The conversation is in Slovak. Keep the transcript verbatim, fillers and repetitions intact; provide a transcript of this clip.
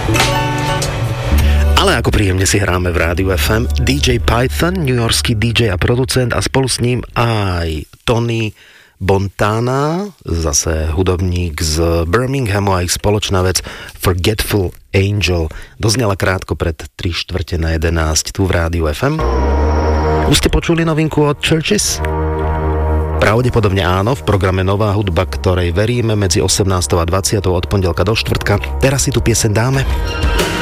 Ale ako príjemne si hráme v Rádiu ef em, dý džej Python, newyorský dý džej a producent a spolu s ním aj Tony Bontana, zase hudobník z Birminghamu a ich spoločná vec Forgetful Angel. Doznela krátko pred tri štvrte na jedenásť tu v Rádiu ef em. Už ste počuli novinku od Churches? Pravdepodobne áno, v programe Nová hudba, ktorej veríme medzi osemnástou a dvadsiatou od pondelka do štvrtka. Teraz si tu pieseň dáme.